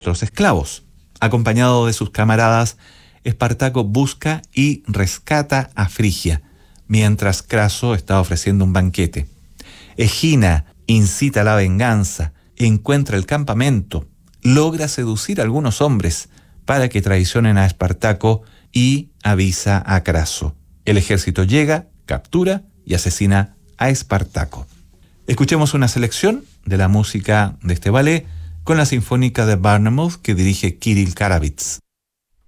otros esclavos. Acompañado de sus camaradas, Espartaco busca y rescata a Frigia, mientras Craso está ofreciendo un banquete. Egina incita a la venganza, encuentra el campamento, logra seducir a algunos hombres para que traicionen a Espartaco y avisa a Craso. El ejército llega, captura y asesina a Espartaco. Escuchemos una selección de la música de este ballet con la Sinfónica de Bournemouth que dirige Kirill Karavits.